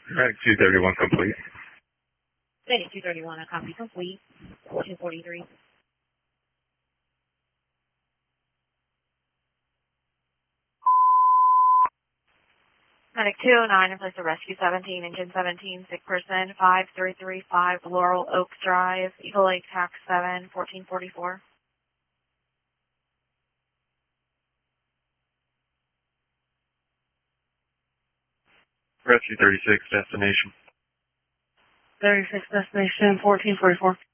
Medic 231 complete. Medic 231, a copy complete. 243. Medic 209, in place of Rescue 17, Engine 17, sick person, 5335 Laurel Oak Drive, Eagle Lake Tax 7, 1444. Rescue 36, destination. 36, destination 1444.